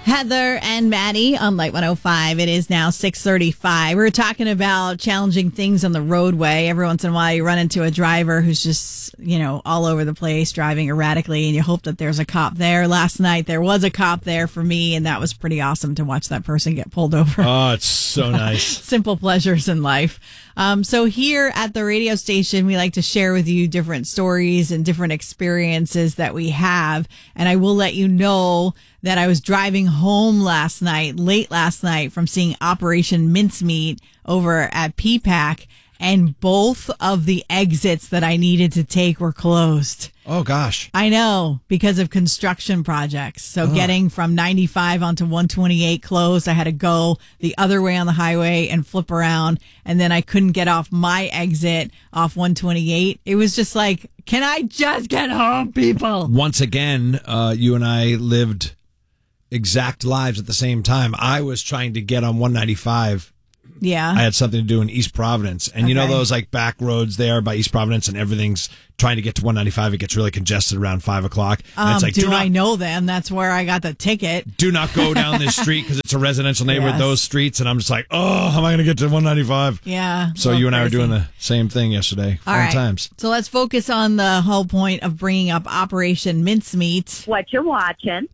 Heather and Maddie on Light 105. It is now 6:35. We're talking about challenging things on the roadway. Every once in a while, you run into a driver who's just, all over the place, driving erratically, and you hope that there's a cop there. Last night, there was a cop there for me, and that was pretty awesome to watch that person get pulled over. Oh, it's so nice. Simple pleasures in life. So here at the radio station, we like to share with you different stories and different experiences that we have. And I will let you know that I was driving home late last night from seeing Operation Mincemeat over at PPAC, and both of the exits that I needed to take were closed. Oh, gosh. I know, because of construction projects. So getting from 95 onto 128 closed, I had to go the other way on the highway and flip around. And then I couldn't get off my exit off 128. It was just like, can I just get home, people? Once again, you and I lived exact lives at the same time. I was trying to get on 195. Yeah. I had something to do in East Providence. And you know those like back roads there by East Providence, and everything's trying to get to 195. It gets really congested around 5 o'clock. And it's like, I know them? That's where I got the ticket. Do not go down this street because it's a residential neighborhood, those streets. And I'm just like, oh, how am I going to get to 195? Yeah. So you and I were doing the same thing yesterday. Fun times. So let's focus on the whole point of bringing up Operation Mincemeat. What you're watching.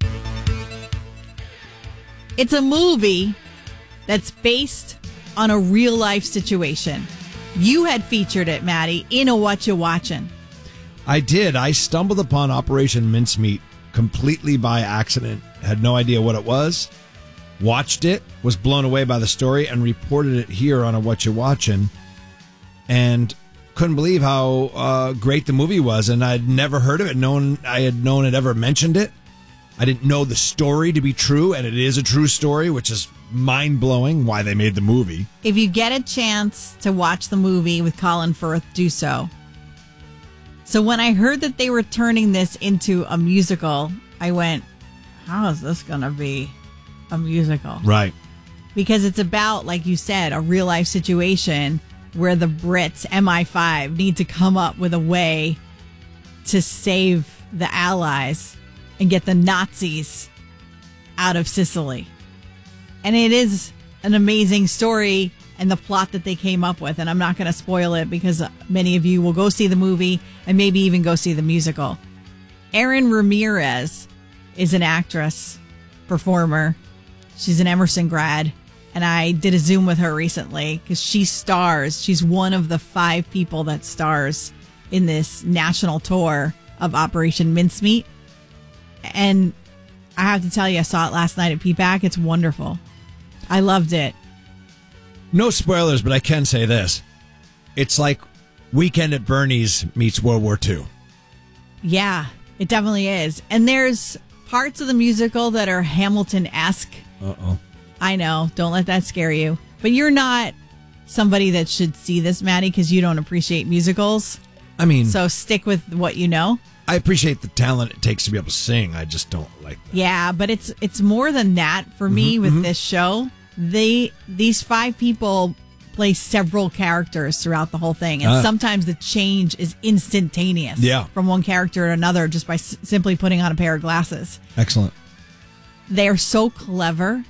It's a movie that's based on a real life situation. You had featured it, Maddie, in a What You Watchin'. I did. I stumbled upon Operation Mincemeat completely by accident. Had no idea what it was. Watched it, was blown away by the story, and reported it here on a What You Watchin'. And couldn't believe how great the movie was. And I'd never heard of it. I had known it ever mentioned it. I didn't know the story to be true, and it is a true story, which is mind-blowing why they made the movie. If you get a chance to watch the movie with Colin Firth, do so. So when I heard that they were turning this into a musical, I went, how is this going to be a musical? Right. Because it's about, like you said, a real-life situation where the Brits, MI5, need to come up with a way to save the Allies and get the Nazis out of Sicily. And it is an amazing story and the plot that they came up with. And I'm not going to spoil it because many of you will go see the movie and maybe even go see the musical. Erin Ramirez is an actress, performer. She's an Emerson grad. And I did a Zoom with her recently because she stars. She's one of the 5 people that stars in this national tour of Operation Mincemeat. And I have to tell you, I saw it last night at PPAC. It's wonderful. I loved it. No spoilers, but I can say this. It's like Weekend at Bernie's meets World War II. Yeah, it definitely is. And there's parts of the musical that are Hamilton-esque. Uh-oh. I know. Don't let that scare you. But you're not somebody that should see this, Maddie, because you don't appreciate musicals. I mean... So stick with what you know. I appreciate the talent it takes to be able to sing. I just don't like that. Yeah, but it's more than that for me with this show. These 5 people play several characters throughout the whole thing. And sometimes the change is instantaneous from one character to another just by simply putting on a pair of glasses. Excellent. They're so clever.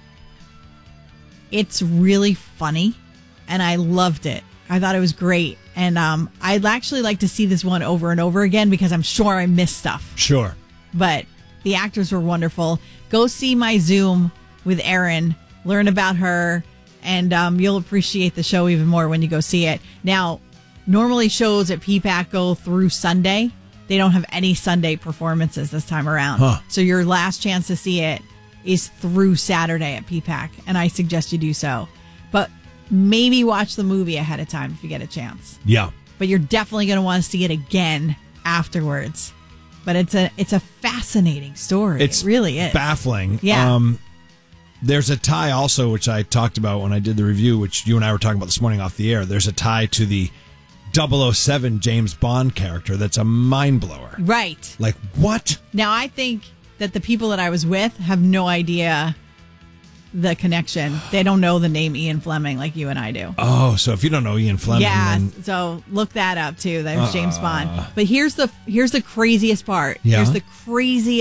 It's really funny. And I loved it. I thought it was great. And I'd actually like to see this one over and over again because I'm sure I missed stuff. Sure. But the actors were wonderful. Go see my Zoom with Erin. Learn about her. And you'll appreciate the show even more when you go see it. Now, normally shows at PPAC go through Sunday. They don't have any Sunday performances this time around. So your last chance to see it is through Saturday at PPAC. And I suggest you do so. But maybe watch the movie ahead of time if you get a chance. Yeah. But you're definitely going to want to see it again afterwards. But it's a fascinating story. It really is. Baffling. Yeah. There's a tie also, which I talked about when I did the review, which you and I were talking about this morning off the air. There's a tie to the 007 James Bond character that's a mind blower. Right. Like, what? Now, I think that the people that I was with have no idea the connection. They don't know the name Ian Fleming like you and I do. Oh, so if you don't know Ian Fleming, yeah. then... So look that up too. That was James Bond. But here's the craziest part. Yeah. Here's the craziest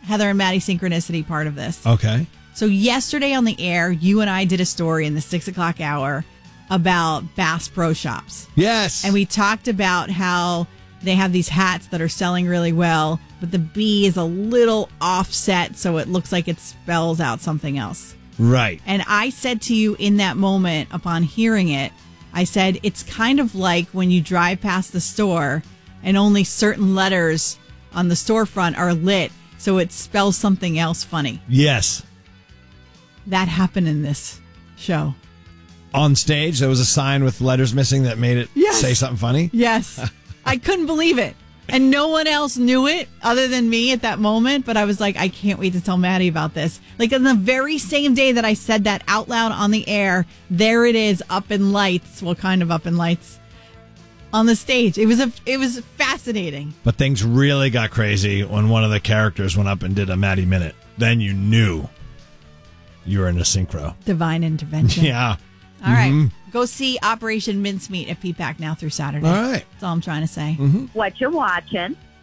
Heather and Maddie synchronicity part of this. Okay. So yesterday on the air, you and I did a story in the 6 o'clock hour about Bass Pro Shops. Yes. And we talked about how they have these hats that are selling really well, but the B is a little offset, so it looks like it spells out something else. Right. And I said to you in that moment, upon hearing it, I said, it's kind of like when you drive past the store and only certain letters on the storefront are lit, so it spells something else funny. Yes. That happened in this show. On stage, there was a sign with letters missing that made it say something funny? Yes. I couldn't believe it. And no one else knew it other than me at that moment. But I was like, I can't wait to tell Maddie about this. Like on the very same day that I said that out loud on the air, there it is up in lights. Well, kind of up in lights on the stage. It was fascinating. But things really got crazy when one of the characters went up and did a Maddie Minute. Then you knew you were in a synchro. Divine intervention. Yeah. All right. Go see Operation Mincemeat at PPAC now through Saturday. All right. That's all I'm trying to say. What you watching?